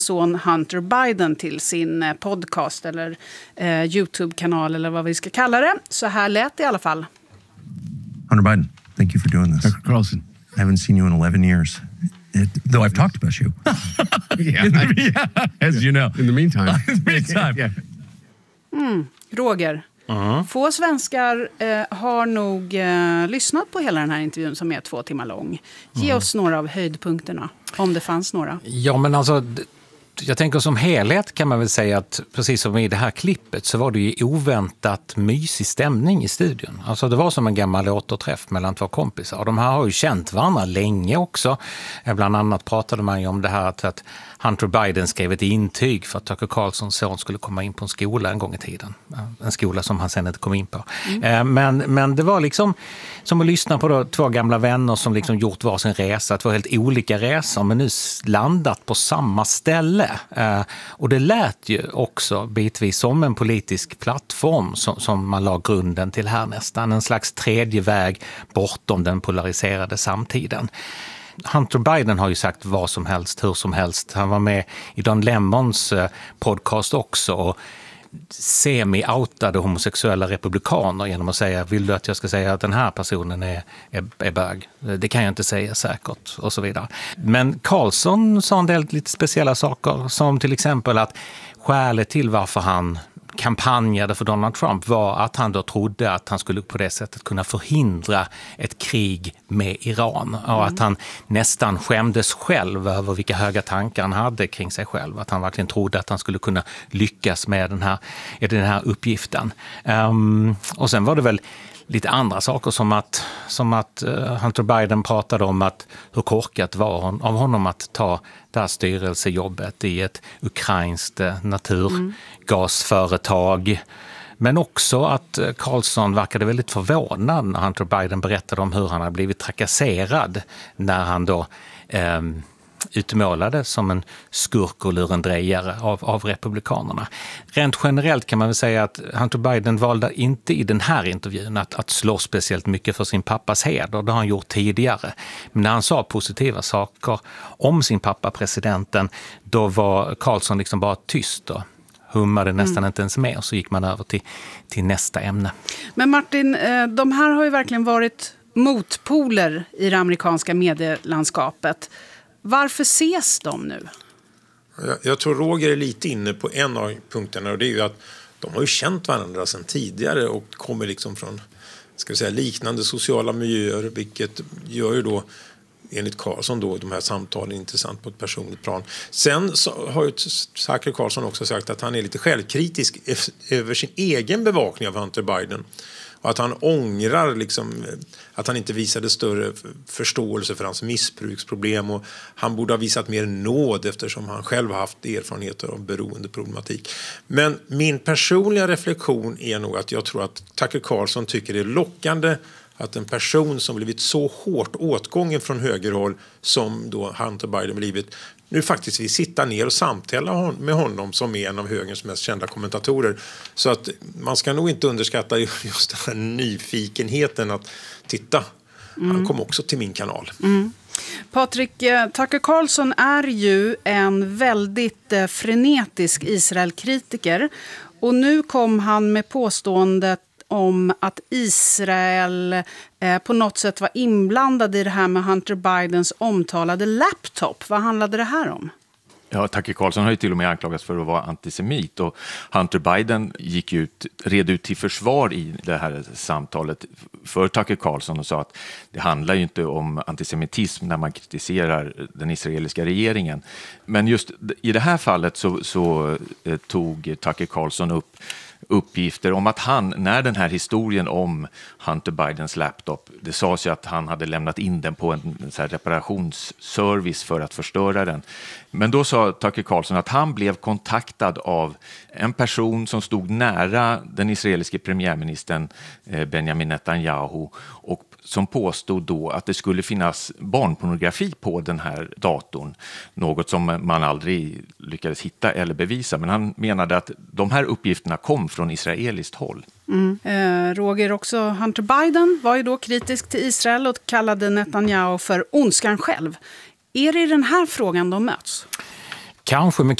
son Hunter Biden till sin podcast eller YouTube-kanal eller vad vi ska kalla det. Så här lät det i alla fall. Hunter Biden, thank you for doing this. Dr. Carlson. I haven't seen you in 11 years, though I've talked about you. As you know. In the meantime. Roger, få svenskar har nog lyssnat på hela den här intervjun som är 2 timmar lång. Ge oss några av höjdpunkterna, om det fanns några. Ja, men alltså, jag tänker som helhet kan man väl säga att precis som i det här klippet så var det ju oväntat mysig stämning i studion. Alltså det var som en gammal återträff mellan 2 kompisar. Och de här har ju känt varandra länge också. Bland annat pratade man ju om det här att Hunter Biden skrev ett intyg för att Tucker Carlsons son skulle komma in på en skola en gång i tiden. En skola som han sen inte kom in på. Men det var liksom som att lyssna på då 2 gamla vänner som liksom gjort varsin resa. 2 helt olika resor men nu landat på samma ställe. Och det lät ju också bitvis som en politisk plattform som man la grunden till här nästan. En slags tredje väg bortom den polariserade samtiden. Hunter Biden har ju sagt vad som helst, hur som helst. Han var med i Don Lemons podcast också och semi-outade homosexuella republikaner genom att säga, vill du att jag ska säga att den här personen är bög? Det kan jag inte säga säkert och så vidare. Men Carlson sa en del lite speciella saker som till exempel att skälet till varför han kampanjade för Donald Trump var att han då trodde att han skulle på det sättet kunna förhindra ett krig med Iran och att han nästan skämdes själv över vilka höga tankar han hade kring sig själv. Att han verkligen trodde att han skulle kunna lyckas med den här uppgiften. Och sen var det väl lite andra saker som att Hunter Biden pratade om att hur korkat var av honom att ta det här styrelsejobbet i ett ukrainskt naturgasföretag. Men också att Carlson verkade väldigt förvånad när Hunter Biden berättade om hur han hade blivit trakasserad när han då utmålades som en skurk och lurendrejare av republikanerna. Rent generellt kan man väl säga att Hunter Biden valde inte i den här intervjun att slå speciellt mycket för sin pappas heder. Det har han gjort tidigare. Men när han sa positiva saker om sin pappa, presidenten, då var Carlson liksom bara tyst och hummade nästan inte ens med och så gick man över till nästa ämne. Men Martin, de här har ju verkligen varit motpoler i det amerikanska medielandskapet. Varför ses de nu? Jag tror Roger är lite inne på en av punkterna och det är ju att de har ju känt varandra sedan tidigare och kommer liksom från liknande sociala miljöer, vilket gör ju då enligt Carlson då de här samtalen intressant på ett personligt plan. Sen så har ju Tucker Carlson också sagt att han är lite självkritisk över sin egen bevakning av Hunter Biden. Och att han ångrar liksom, att han inte visade större förståelse för hans missbruksproblem och han borde ha visat mer nåd eftersom han själv har haft erfarenheter av beroendeproblematik. Men min personliga reflektion är nog att jag tror att Tucker Carlson tycker det är lockande att en person som blivit så hårt åtgången från högerhåll som då Hunter Biden blivit nu faktiskt vill sitta ner och samtala med honom som är en av högerns mest kända kommentatorer. Så att man ska nog inte underskatta just den här nyfikenheten att titta, han kom också till min kanal. Patrik, Tucker Carlson är ju en väldigt frenetisk Israel-kritiker och nu kom han med påståendet om att Israel på något sätt var inblandad i det här med Hunter Bidens omtalade laptop. Vad handlade det här om? Ja, Tucker Carlson har ju till och med anklagats för att vara antisemit och Hunter Biden red ut till försvar i det här samtalet för Tucker Carlson och sa att det handlar ju inte om antisemitism när man kritiserar den israeliska regeringen. Men just i det här fallet så tog Tucker Carlson upp uppgifter om att han, när den här historien om Hunter Bidens laptop, det sades ju att han hade lämnat in den på en så här reparationsservice för att förstöra den. Men då sa Tucker Carlson att han blev kontaktad av en person som stod nära den israeliske premiärministern Benjamin Netanyahu och som påstod då att det skulle finnas barnpornografi på den här datorn. Något som man aldrig lyckades hitta eller bevisa. Men han menade att de här uppgifterna kom från israeliskt håll. Roger, också Hunter Biden var ju då kritisk till Israel och kallade Netanyahu för ondskan själv. Är det i den här frågan de möts? Kanske, men